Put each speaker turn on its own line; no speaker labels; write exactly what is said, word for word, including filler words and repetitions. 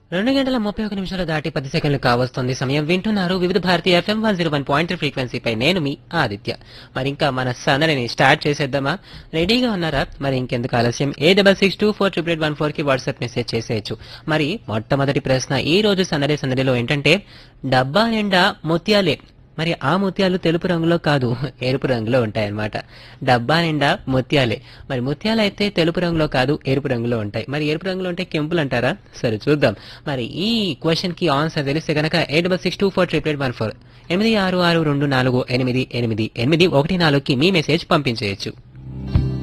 రెండు గంటల ముప్పై ఒక నిమిషాలు దాటి పది సెకండ్లు కావస్తుంది సమయం. వింటున్నారు వివిధ Bharati FM one zero one point ఫ్రీక్వెన్సీపై. నేను మీ ఆదిత్య. మరి ఇంకా మన సందడిని స్టార్ట్ చేసేద్దామా? రెడీగా ఉన్నారా? మరి ఇంకెందుకు ఆలస్యం? ఏ double six two four triple eight one four కి వాట్సాప్ మెసేజ్ చేసేయచ్చు. మరి మొట్టమొదటి ప్రశ్న ఈ రోజు సందడి సందడిలో ఏంటంటే, డబ్బా నిండా ముత్యాలే, మరి ఆ ముత్యాలు తెలుపు రంగులో కాదు, ఎరుపు రంగులో ఉంటాయన్నమాట. డబ్బా నిండా ముత్యాలే, మరి ముత్యాలు అయితే తెలుపు రంగులో కాదు, ఎరుపు రంగులో ఉంటాయి. మరి ఎరుపు రంగులో ఉంటే కెంపులు అంటారా? సరే చూద్దాం. మరి ఈ క్వశ్చన్ కి ఆన్సర్ తెలిస్తే కనుక eight double six two four triple eight one four ఎనిమిది ఆరు ఆరు రెండు నాలుగు ఎనిమిది ఎనిమిది ఎనిమిది ఒకటి నాలుగుకి మీ మెసేజ్ పంపించేయచ్చు.